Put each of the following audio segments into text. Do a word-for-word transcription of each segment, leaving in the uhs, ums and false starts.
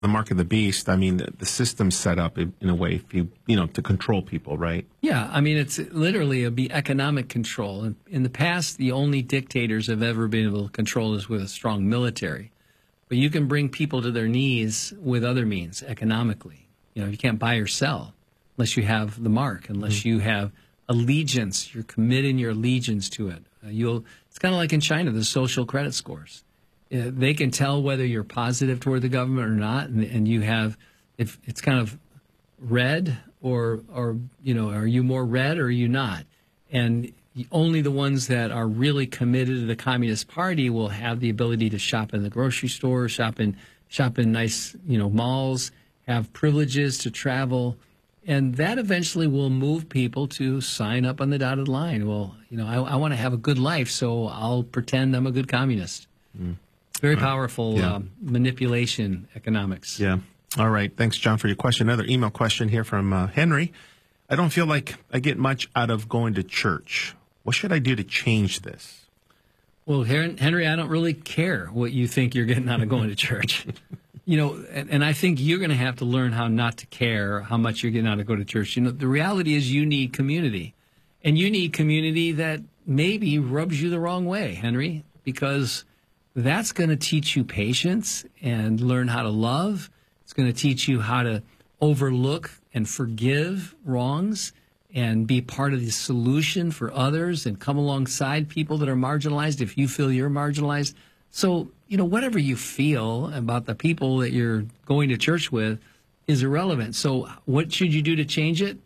the mark of the beast, I mean, the, the system's set up in, in a way, if you, you know, to control people, right? Yeah, I mean, it's literally a be economic control. In, in the past, the only dictators have ever been able to control is with a strong military. But you can bring people to their knees with other means, economically. You know, you can't buy or sell unless you have the mark, unless mm-hmm. you have allegiance. You're committing your allegiance to it. Uh, you'll. It's kind of like in China, the social credit scores. Uh, they can tell whether you're positive toward the government or not, and, and you have, if it's kind of red or, or you know, are you more red or are you not? And only the ones that are really committed to the Communist Party will have the ability to shop in the grocery store, shop in, shop in nice, you know, malls, have privileges to travel. And that eventually will move people to sign up on the dotted line. Well, you know, I, I want to have a good life, so I'll pretend I'm a good communist. Mm. Very powerful yeah. um, manipulation economics. Yeah. All right. Thanks, John, for your question. Another email question here from uh, Henry. I don't feel like I get much out of going to church. What should I do to change this? Well, Henry, I don't really care what you think you're getting out of going to church. You know, and, and I think you're going to have to learn how not to care how much you're getting out of go to church. You know, the reality is you need community. And you need community that maybe rubs you the wrong way, Henry, because that's going to teach you patience and learn how to love. It's going to teach you how to overlook and forgive wrongs and be part of the solution for others and come alongside people that are marginalized if you feel you're marginalized. So, you know, whatever you feel about the people that you're going to church with is irrelevant. So what should you do to change it?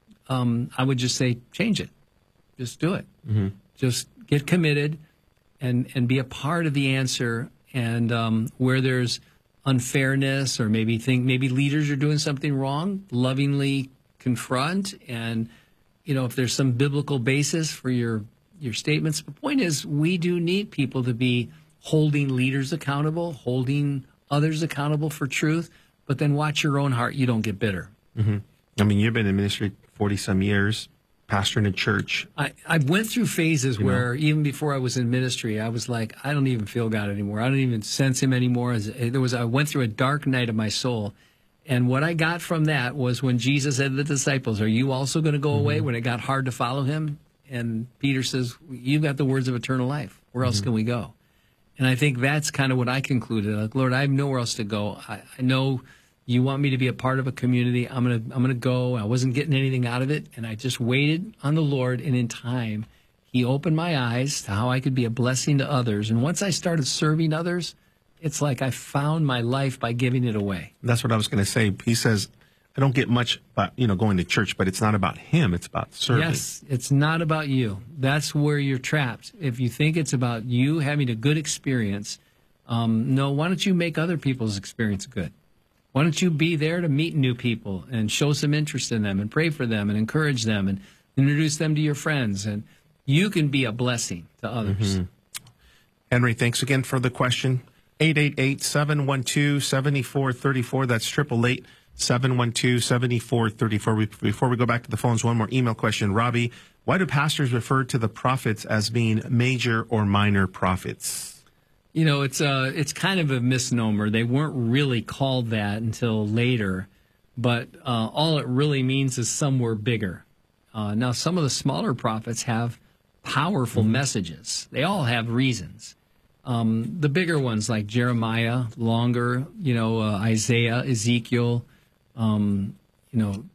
Um, I would just say change it. Just do it. Mm-hmm. Just get committed and, and be a part of the answer. And um, where there's unfairness or maybe think maybe leaders are doing something wrong, lovingly confront. And, you know, if there's some biblical basis for your, your statements. The point is we do need people to be holding leaders accountable, holding others accountable for truth, but then watch your own heart. You don't get bitter. Mm-hmm. I mean, you've been in ministry forty-some years, pastoring a church. I, I went through phases you where know. even before I was in ministry, I was like, I don't even feel God anymore. I don't even sense him anymore. There was, I went through a dark night of my soul. And what I got from that was when Jesus said to the disciples, are you also going to go mm-hmm. away when it got hard to follow him? And Peter says, you've got the words of eternal life. Where else mm-hmm. can we go? And I think that's kind of what I concluded. Like, Lord, I have nowhere else to go. I, I know you want me to be a part of a community. I'm gonna I'm gonna go. I wasn't getting anything out of it, and I just waited on the Lord. And in time, He opened my eyes to how I could be a blessing to others. And once I started serving others, it's like I found my life by giving it away. That's what I was going to say. He says, I don't get much about, you know, going to church, but it's not about him. It's about serving. Yes, it's not about you. That's where you're trapped. If you think it's about you having a good experience, um, no, why don't you make other people's experience good? Why don't you be there to meet new people and show some interest in them and pray for them and encourage them and introduce them to your friends? And you can be a blessing to others. Mm-hmm. Henry, thanks again for the question. eight eight eight, seven one two, seven four three four. That's triple eight, seven one two, seven four three four. Before we go back to the phones, one more email question. Robbie, why do pastors refer to the prophets as being major or minor prophets? You know, it's uh, it's kind of a misnomer. They weren't really called that until later, but uh, all it really means is some were bigger. Uh, now, some of the smaller prophets have powerful mm-hmm. messages. They all have reasons. Um, the bigger ones like Jeremiah, longer, you know, uh, Isaiah, Ezekiel, um, you know,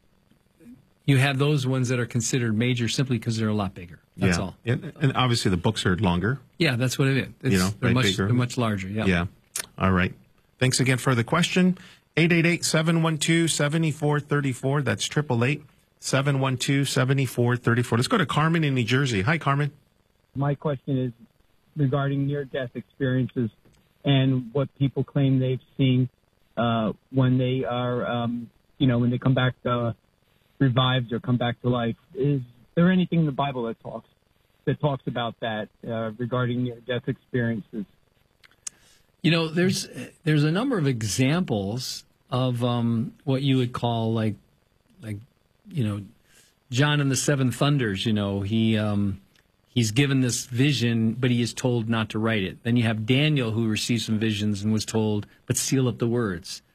you have those ones that are considered major simply because they're a lot bigger. That's yeah. all. And, and obviously the books are longer. Yeah, that's what it is. It's, you know, they're, right, much, bigger. they're much larger. Yeah. Yeah. All right. Thanks again for the question. eight eight eight, seven one two, seven four three four. That's triple eight, seven one two, seven four three four. Let's go to Carmen in New Jersey. Hi, Carmen. My question is regarding near-death experiences and what people claim they've seen uh, when they are, um, you know, when they come back uh, revived or come back to life. Is there anything in the Bible that talks that talks about that uh, regarding near-death experiences? You know, there's there's a number of examples of um, what you would call like, like, you know, John and the Seven Thunders. You know, he um, he's given this vision, but he is told not to write it. Then you have Daniel, who received some visions and was told, but seal up the words.